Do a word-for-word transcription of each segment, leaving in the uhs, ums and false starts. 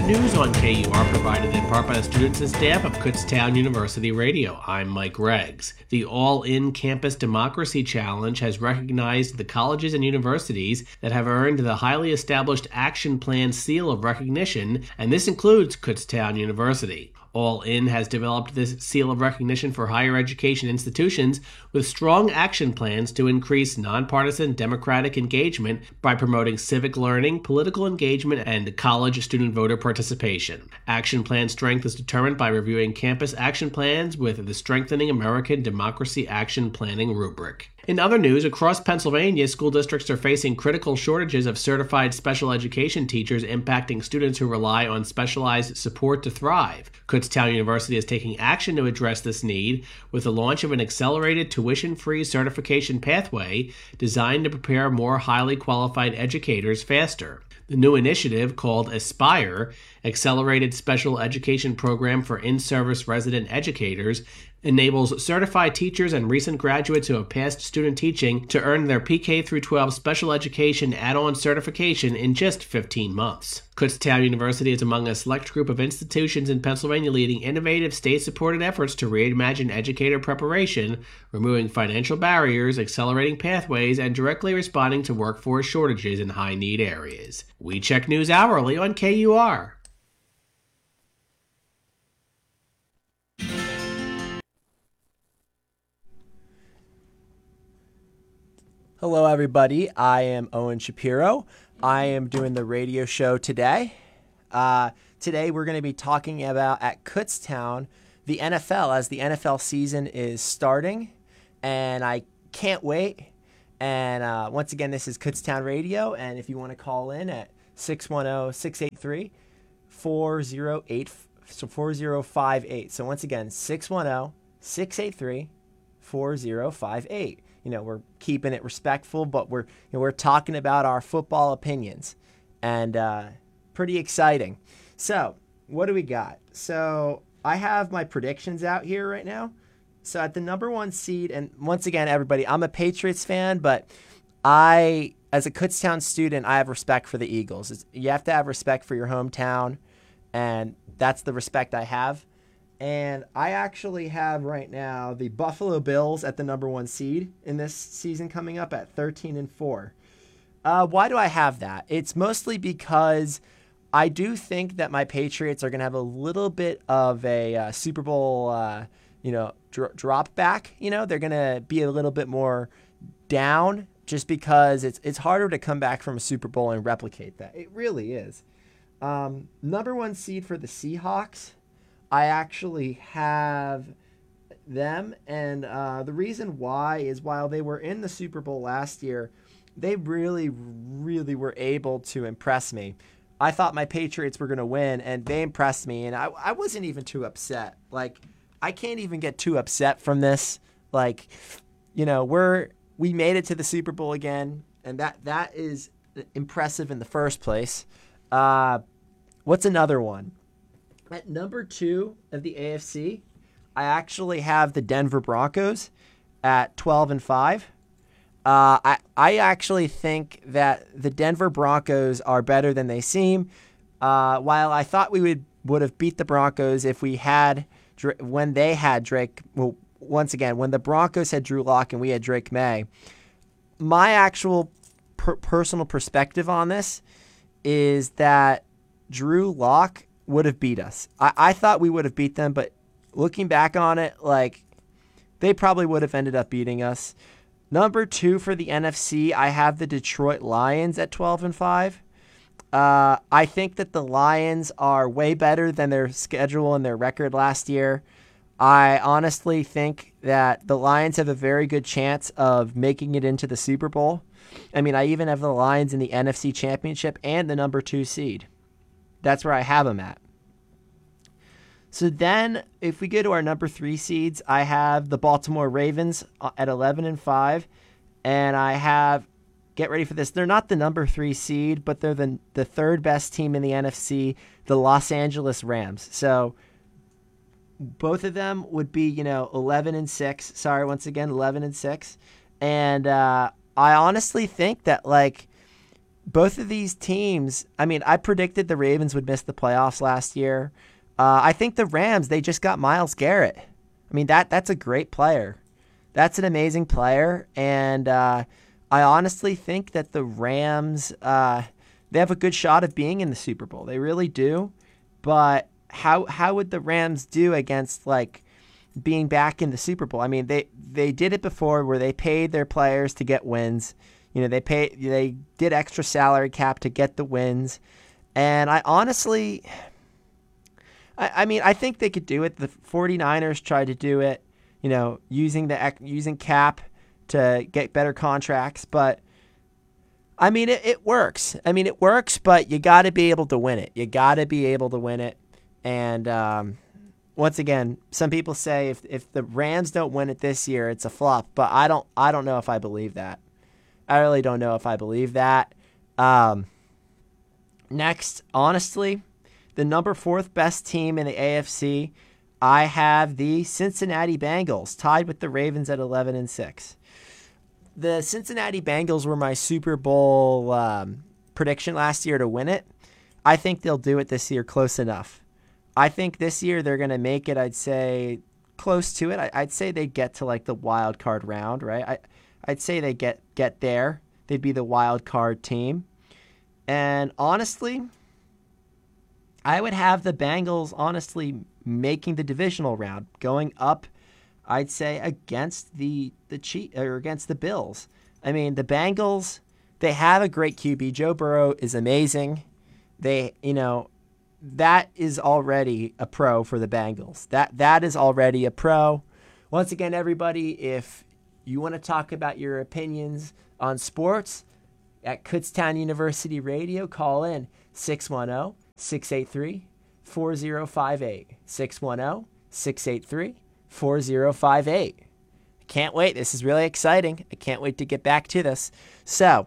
news on K U R, provided in part by the students and staff of Kutztown University Radio. I'm Mike Reggs. The All-In Campus Democracy Challenge has recognized the colleges and universities that have earned the highly established Action Plan seal of recognition, and this includes Kutztown University. All In has developed this seal of recognition for higher education institutions with strong action plans to increase nonpartisan democratic engagement by promoting civic learning, political engagement, and college student voter participation. Action plan strength is determined by reviewing campus action plans with the Strengthening American Democracy Action Planning rubric. In other news, across Pennsylvania, school districts are facing critical shortages of certified special education teachers, impacting students who rely on specialized support to thrive. Kutztown University is taking action to address this need with the launch of an accelerated tuition-free certification pathway designed to prepare more highly qualified educators faster. The new initiative, called Aspire, Accelerated Special Education Program for In-Service Resident Educators, enables certified teachers and recent graduates who have passed student teaching to earn their P K through twelve special education add-on certification in just fifteen months. Kutztown University is among a select group of institutions in Pennsylvania leading innovative state-supported efforts to reimagine educator preparation, removing financial barriers, accelerating pathways, and directly responding to workforce shortages in high-need areas. We check news hourly on K U R. Hello, everybody. I am Owen Shapiro. I am doing the radio show today. Uh, today, we're going to be talking about at Kutztown the N F L, as the N F L season is starting, and I can't wait. And uh, once again, this is Kutztown Radio, and if you want to call in at six one zero, six eight three, four zero eight, so four zero five eight. So once again, six one zero, six eight three, four zero five eight. You know, we're keeping it respectful, but we're you know, we're talking about our football opinions, and uh, pretty exciting. So, what do we got? So, I have my predictions out here right now. So, at the number one seed, and once again, everybody, I'm a Patriots fan, but I, as a Kutztown student, I have respect for the Eagles. It's, you have to have respect for your hometown, and that's the respect I have. And I actually have right now the Buffalo Bills at the number one seed in this season, coming up at thirteen and four. Uh, why do I have that? It's mostly because I do think that my Patriots are going to have a little bit of a uh, Super Bowl, uh, you know, dr- drop back. You know, they're going to be a little bit more down, just because it's it's harder to come back from a Super Bowl and replicate that. It really is. Um, number one seed for the Seahawks. I actually have them, and uh, the reason why is while they were in the Super Bowl last year, they really, really were able to impress me. I thought my Patriots were going to win, and they impressed me, and I, I wasn't even too upset. Like, I can't even get too upset from this. Like, you know, we're we made it to the Super Bowl again, and that that is impressive in the first place. Uh, what's another one? At number two of the A F C, I actually have the Denver Broncos at twelve and five. Uh, I I actually think that the Denver Broncos are better than they seem. Uh, while I thought we would would have beat the Broncos if we had when they had Drake. Well, once again, when the Broncos had Drew Lock and we had Drake May, my actual per- personal perspective on this is that Drew Lock would have beat us. I, I thought we would have beat them, but looking back on it, like, they probably would have ended up beating us. Number two for the N F C, I have the Detroit Lions at twelve and five. Uh, I think that the Lions are way better than their schedule and their record last year. I honestly think that the Lions have a very good chance of making it into the Super Bowl. I mean, I even have the Lions in the N F C Championship and the number two seed. That's where I have them at. So then, if we go to our number three seeds, I have the Baltimore Ravens at eleven and five, and I have, get ready for this, they're not the number three seed, but they're the the third best team in the N F C, the Los Angeles Rams. So both of them would be, you know, eleven and six. Sorry, once again, eleven and six, and uh, I honestly think that, like, both of these teams, I mean, I predicted the Ravens would miss the playoffs last year. Uh, I think the Rams, they just got Myles Garrett. I mean, that that's a great player. That's an amazing player. And uh, I honestly think that the Rams, uh, they have a good shot of being in the Super Bowl. They really do. But how how would the Rams do against, like, being back in the Super Bowl? I mean, they, they did it before where they paid their players to get wins. You know, they pay, they did extra salary cap to get the wins. And I honestly, I, I mean, I think they could do it. The 49ers tried to do it, you know, using the using cap to get better contracts. But, I mean, it, it works. I mean, it works, but you got to be able to win it. You got to be able to win it. And um, once again, some people say if if the Rams don't win it this year, it's a flop. But I don't I don't know if I believe that. I really don't know if I believe that. Um, next, honestly, the number fourth best team in the A F C, I have the Cincinnati Bengals, tied with the Ravens at eleven and six. The Cincinnati Bengals were my Super Bowl um, prediction last year to win it. I think they'll do it this year close enough. I think this year they're going to make it, I'd say, close to it. I, I'd say they get to like the wild card round, right? I, I'd say they get, get there. They'd be the wild card team. And honestly, I would have the Bengals honestly making the divisional round, going up, I'd say, against the the Chiefs or against the Bills. I mean, the Bengals, they have a great Q B. Joe Burrow is amazing. They, you know, that is already a pro for the Bengals. That that is already a pro. Once again, everybody, if you want to talk about your opinions on sports at Kutztown University Radio, call in six one zero, six eight three, four zero five eight. six one zero, six eight three, four zero five eight. I can't wait. This is really exciting. I can't wait to get back to this. So,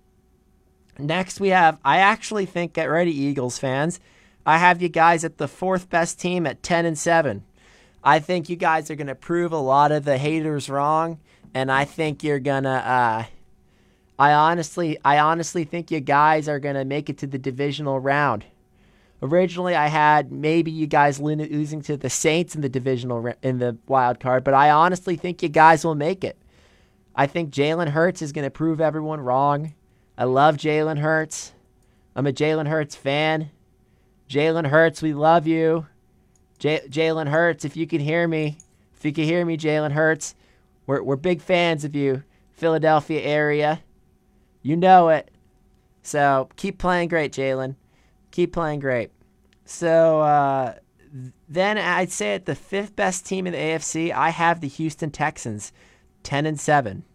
next we have, I actually think, get ready, Eagles fans, I have you guys at the fourth best team at ten and seven. I think you guys are going to prove a lot of the haters wrong. And I think you're gonna. Uh, I honestly, I honestly think you guys are gonna make it to the divisional round. Originally, I had maybe you guys losing to the Saints in the divisional in the wild card, but I honestly think you guys will make it. I think Jalen Hurts is gonna prove everyone wrong. I love Jalen Hurts. I'm a Jalen Hurts fan. Jalen Hurts, we love you. J- Jalen Hurts, if you can hear me, if you can hear me, Jalen Hurts. We're we're big fans of you, Philadelphia area. You know it. So keep playing great, Jalen. Keep playing great. So uh, then I'd say at the fifth best team in the A F C, I have the Houston Texans, ten and seven.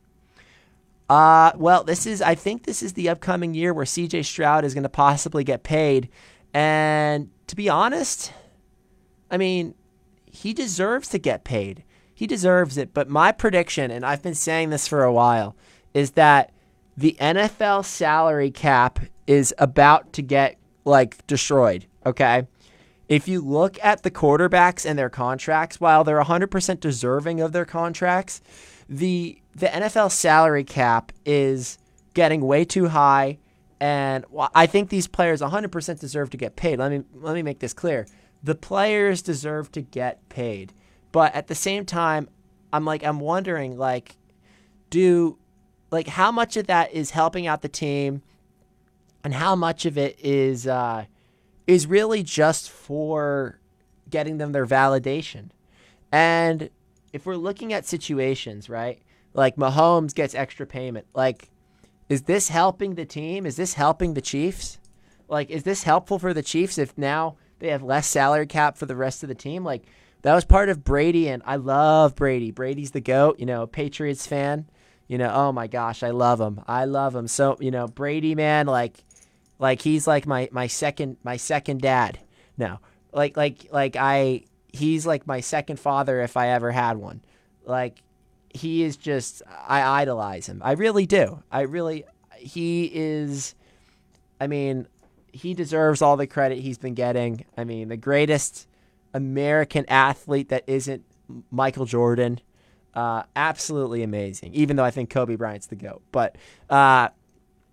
Uh, well, this is I think this is the upcoming year where C J Stroud is going to possibly get paid, and to be honest, I mean, he deserves to get paid. He deserves it, but my prediction, and I've been saying this for a while, is that the N F L salary cap is about to get, like, destroyed, okay? If you look at the quarterbacks and their contracts, while they're one hundred percent deserving of their contracts, the the N F L salary cap is getting way too high, and I think these players one hundred percent deserve to get paid. Let me let me make this clear. The players deserve to get paid. But at the same time, I'm like, I'm wondering, like, do, like, how much of that is helping out the team, and how much of it is, uh, is really just for getting them their validation? And if we're looking at situations, right, like Mahomes gets extra payment, like, is this helping the team? Is this helping the Chiefs? Like, is this helpful for the Chiefs if now they have less salary cap for the rest of the team? Like, that was part of Brady, and I love Brady. Brady's the GOAT, you know, Patriots fan. You know, oh my gosh, I love him. I love him. So, you know, Brady, man, like like he's like my my second my second dad. No. Like like like I he's like my second father if I ever had one. Like, he is just, I idolize him. I really do. I really he is I mean, he deserves all the credit he's been getting. I mean, the greatest American athlete that isn't Michael Jordan. Uh, absolutely amazing, even though I think Kobe Bryant's the GOAT. But uh,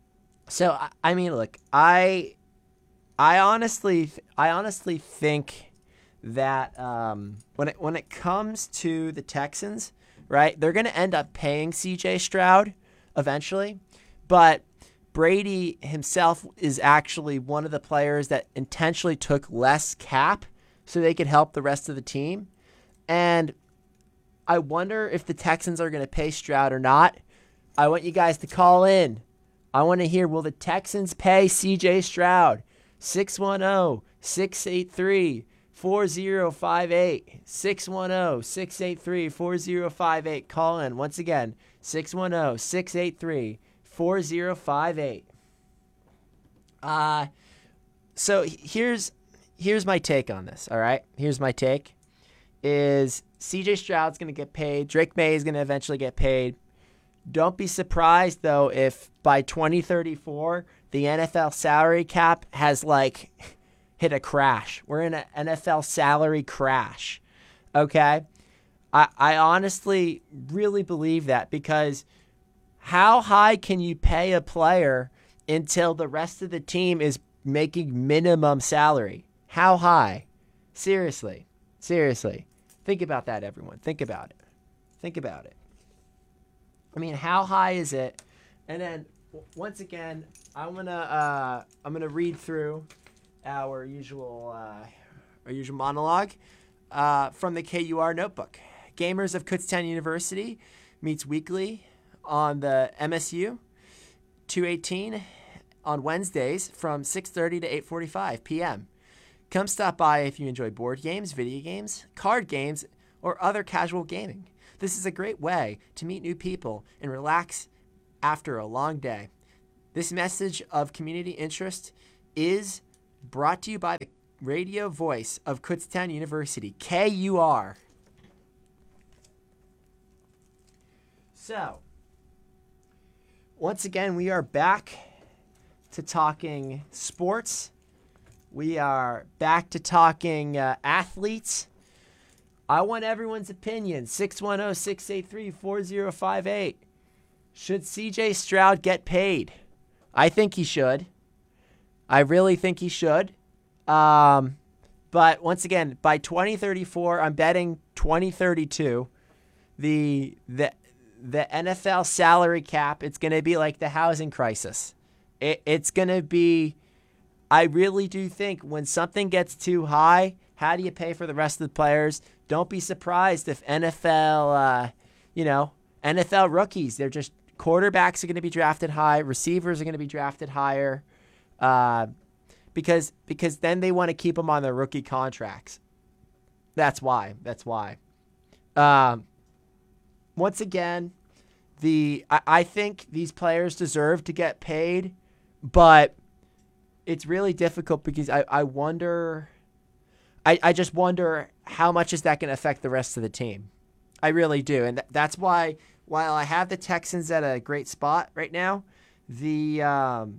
So I, I mean, look, I I honestly I honestly think that um, when it when it comes to the Texans, right, they're going to end up paying C J Stroud eventually, but Brady himself is actually one of the players that intentionally took less cap so they could help the rest of the team. And I wonder if the Texans are going to pay Stroud or not. I want you guys to call in. I want to hear, will the Texans pay C J Stroud? six one zero, six eight three, four zero five eight. six one zero, six eight three, four zero five eight. Call in. Once again, six one zero, six eight three, four zero five eight. Uh, so here's here's my take on this, all right? Here's my take. Is C J Stroud's going to get paid. Drake May is going to eventually get paid. Don't be surprised, though, if by twenty thirty-four, the N F L salary cap has, like, hit a crash. We're in an N F L salary crash, okay? I, I honestly really believe that, because how high can you pay a player until the rest of the team is making minimum salary? How high? Seriously. Seriously. Think about that, everyone. Think about it. Think about it. I mean, how high is it? And then once again, I'm gonna uh, I'm gonna read through our usual uh, our usual monologue uh, from the K U R notebook. Gamers of Kutztown University meets weekly on the M S U two eighteen on Wednesdays from six thirty to eight forty-five p.m. Come stop by if you enjoy board games, video games, card games, or other casual gaming. This is a great way to meet new people and relax after a long day. This message of community interest is brought to you by the radio voice of Kutztown University, K U R. So, once again, we are back to talking sports. We are back to talking uh, athletes. I want everyone's opinion. six one zero, six eight three, four zero five eight. Should C J Stroud get paid? I think he should. I really think he should. Um, but once again, by twenty thirty-four, I'm betting twenty thirty-two, the the the N F L salary cap, it's going to be like the housing crisis. It, it's going to be, I really do think when something gets too high, how do you pay for the rest of the players? Don't be surprised if N F L, uh, you know, N F L rookies, they're just, quarterbacks are going to be drafted high, receivers are going to be drafted higher, uh, because because then they want to keep them on their rookie contracts. That's why. That's why. Um, once again, the I, I think these players deserve to get paid, but it's really difficult because I, I wonder... I, I just wonder how much is that going to affect the rest of the team. I really do. And th- that's why, while I have the Texans at a great spot right now, the, um,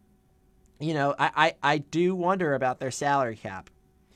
you know, I, I, I do wonder about their salary cap.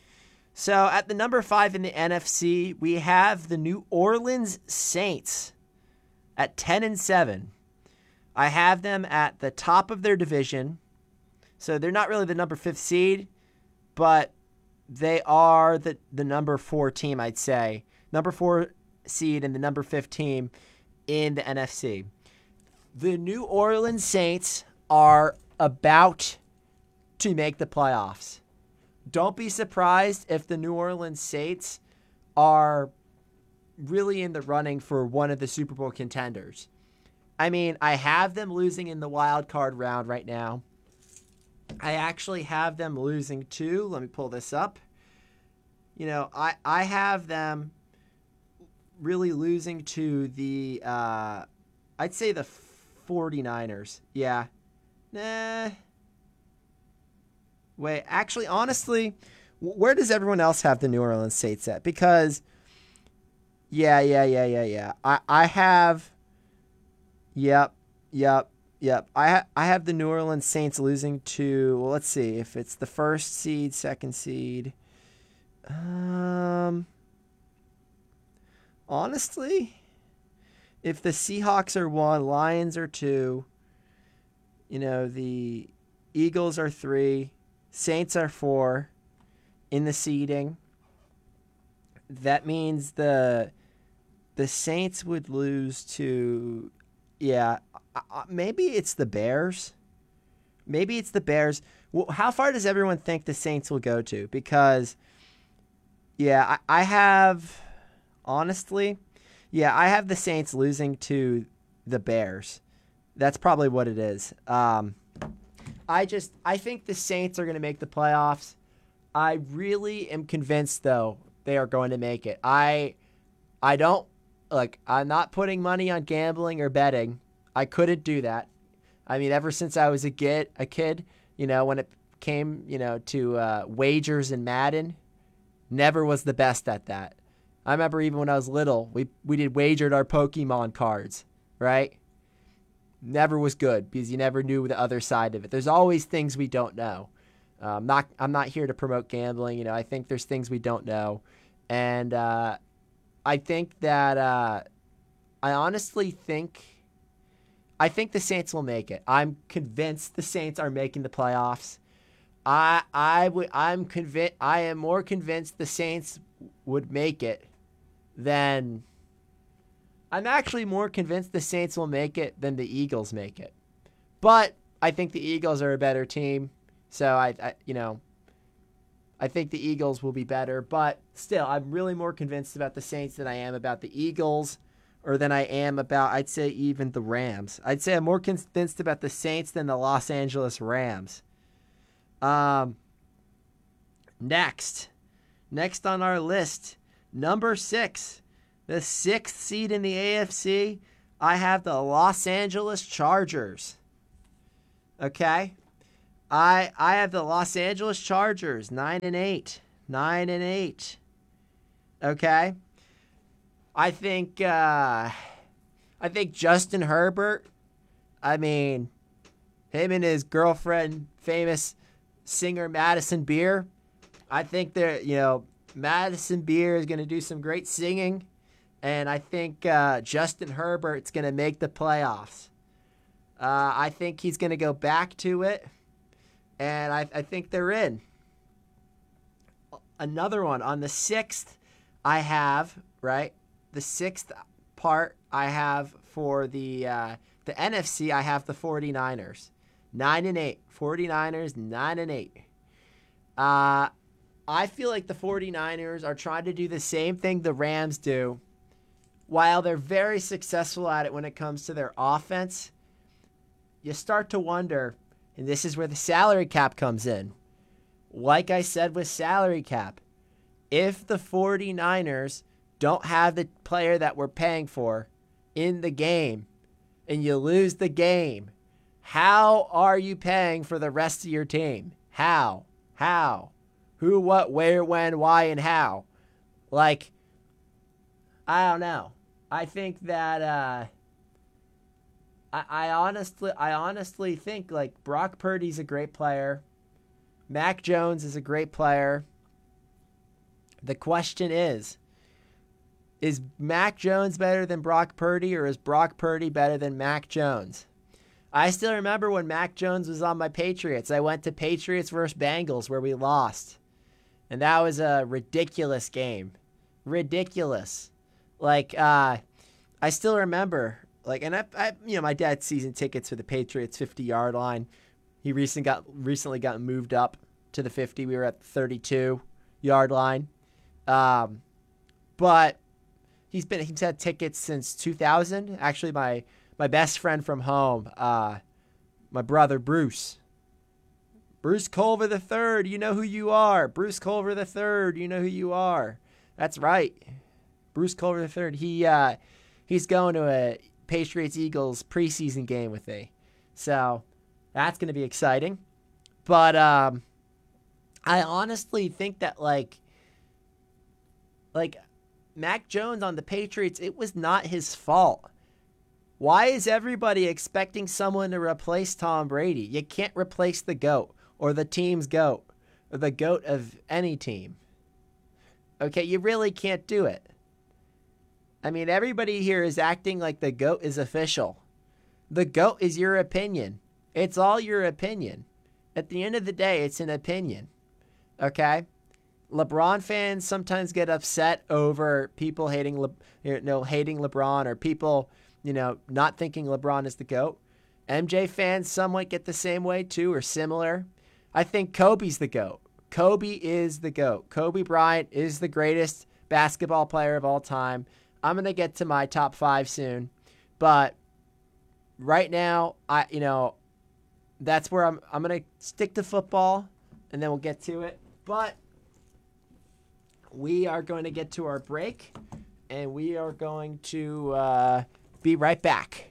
So at the number five in the N F C, we have the New Orleans Saints at ten and seven. I have them at the top of their division. So they're not really the number fifth seed, but they are the, the number four team, I'd say. Number four seed and the number fifth team in the N F C. The New Orleans Saints are about to make the playoffs. Don't be surprised if the New Orleans Saints are really in the running for one of the Super Bowl contenders. I mean, I have them losing in the wild card round right now. I actually have them losing two. Let me pull this up. You know, I, I have them really losing to the, uh, I'd say the 49ers. Yeah. Nah. Wait, actually, honestly, where does everyone else have the New Orleans Saints at? Because, yeah, yeah, yeah, yeah, yeah. I, I have, yep, yep. Yep, I ha- I have the New Orleans Saints losing to, well, let's see, if it's the first seed, second seed. Um, honestly, if the Seahawks are one, Lions are two, you know, the Eagles are three, Saints are four in the seeding. That means the the Saints would lose to, yeah, uh, maybe it's the Bears. Maybe it's the Bears. Well, how far does everyone think the Saints will go to? Because, yeah, I, I have, honestly, yeah, I have the Saints losing to the Bears. That's probably what it is. Um, I just, I think the Saints are going to make the playoffs. I really am convinced, though, they are going to make it. I I don't, like, I'm not putting money on gambling or betting. I couldn't do that. I mean, ever since I was a kid, a kid, you know, when it came, you know, to uh, wagers in Madden, never was the best at that. I remember even when I was little, we, we did wagered our Pokemon cards, right? Never was good because you never knew the other side of it. There's always things we don't know. Um, not, I'm not here to promote gambling. You know, I think there's things we don't know. And uh, I think that uh, I honestly think I think the Saints will make it. I'm convinced the Saints are making the playoffs. I I would I'm convinced I am more convinced the Saints would make it than I'm actually more convinced the Saints will make it than the Eagles make it. But I think the Eagles are a better team. So I, I you know, I think the Eagles will be better, but still, I'm really more convinced about the Saints than I am about the Eagles, or than I am about, I'd say, even the Rams. I'd say I'm more convinced about the Saints than the Los Angeles Rams. Um, next, next on our list, number six, the sixth seed in the A F C, I have the Los Angeles Chargers. Okay? I I have the Los Angeles Chargers, nine and eight. Nine and eight. Okay? I think uh, I think Justin Herbert, I mean, him and his girlfriend, famous singer Madison Beer, I think they're, you know, Madison Beer is going to do some great singing, and I think uh, Justin Herbert's going to make the playoffs. Uh, I think he's going to go back to it, and I, I think they're in. Another one, on the sixth, I have, right, the sixth part I have for the uh, the N F C, I have the 49ers. nine and eight. 49ers, nine and eight. Uh, I feel like the 49ers are trying to do the same thing the Rams do. While they're very successful at it when it comes to their offense, you start to wonder, and this is where the salary cap comes in. Like I said with salary cap, if the 49ers don't have the player that we're paying for in the game and you lose the game, how are you paying for the rest of your team? How? How? Who, what, where, when, why, and how? Like, I don't know. I think that uh, I, I honestly, I honestly think like Brock Purdy's a great player. Mac Jones is a great player. The question is, is Mac Jones better than Brock Purdy, or is Brock Purdy better than Mac Jones? I still remember when Mac Jones was on my Patriots. I went to Patriots versus Bengals where we lost. And that was a ridiculous game. Ridiculous. Like, uh, I still remember, like, and I, I, you know, my dad had season tickets for the Patriots fifty-yard line. He recently got recently got moved up to the fifty. We were at the thirty-two-yard line. Um, but he's been he's had tickets since two thousand. Actually, my my best friend from home, uh, my brother Bruce. Bruce Culver the third, you know who you are. Bruce Culver the third, you know who you are. That's right. Bruce Culver the third. He uh, he's going to a Patriots Eagles preseason game with me. So that's going to be exciting. But um, I honestly think that like like Mac Jones on the Patriots, it was not his fault. Why is everybody expecting someone to replace Tom Brady? You can't replace the GOAT or the team's GOAT or the GOAT of any team. Okay, you really can't do it. I mean, everybody here is acting like the GOAT is official. The GOAT is your opinion. It's all your opinion. At the end of the day, it's an opinion. Okay? LeBron fans sometimes get upset over people hating Le- you know, hating LeBron or people, you know, not thinking LeBron is the GOAT. M J fans somewhat get the same way too, or similar. I think Kobe's the GOAT. Kobe is the GOAT. Kobe Bryant is the greatest basketball player of all time. I'm going to get to my top five soon. But right now, I you know, that's where I'm I'm going to stick to football, and then we'll get to it. But we are going to get to our break, and we are going to uh, be right back.